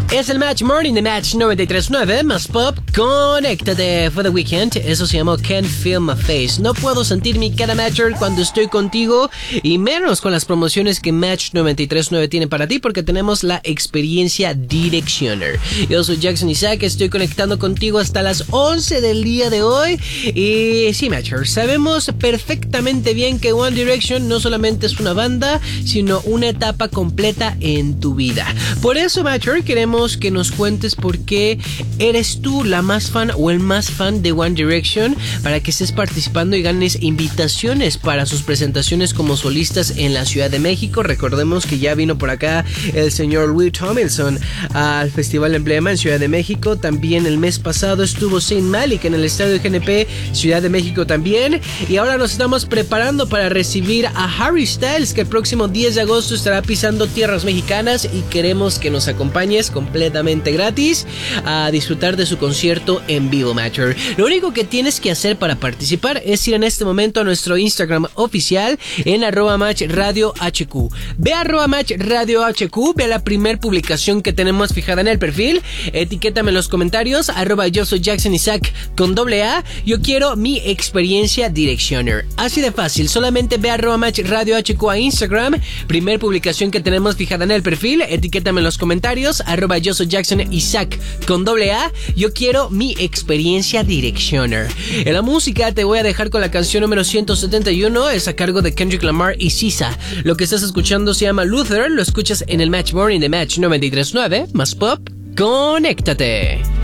Es el Match Morning de Match 93.9, más pop, conéctate for the weekend. Eso se llamó Can't Feel My Face. No puedo sentir mi cara, Matcher, cuando estoy contigo, y menos con las promociones que Match 93.9 tiene para ti, porque tenemos la experiencia Directioner. Yo soy Jackson Isaac, estoy conectando contigo hasta las 11 del día de hoy. Y sí, Matcher, sabemos perfectamente bien que One Direction no solamente es una banda, sino una etapa completa en tu vida. Por eso, Matcher, queremos que nos cuentes por qué eres tú la más fan o el más fan de One Direction, para que estés participando y ganes invitaciones para sus presentaciones como solistas en la Ciudad de México. Recordemos que ya vino por acá el señor Louis Tomlinson al Festival Emblema en Ciudad de México. También el mes pasado estuvo Zayn Malik en el Estadio GNP Ciudad de México también. Y ahora nos estamos preparando para recibir a Harry Styles, que el próximo 10 de agosto estará pisando tierras mexicanas, y queremos que nos acompañes completamente gratis a disfrutar de su concierto en vivo, Matcher. Lo único que tienes que hacer para participar es ir en este momento a nuestro Instagram oficial en @matchradiohq. Ve a @matchradiohq, ve a la primer publicación que tenemos fijada en el perfil, etiquétame en los comentarios @yo soy Jackson Isaac con AA. Yo quiero mi experiencia Directioner. Así de fácil, solamente ve a @matchradiohq a Instagram, primer publicación que tenemos fijada en el perfil, etiquétame en los comentarios yo soy Jackson Isaac con AA. Yo quiero mi experiencia Directioner. En la música te voy a dejar con la canción número 171, es a cargo de Kendrick Lamar y SZA. Lo que estás escuchando se llama Luther, lo escuchas en el Match Morning de Match 93.9, más pop, conéctate.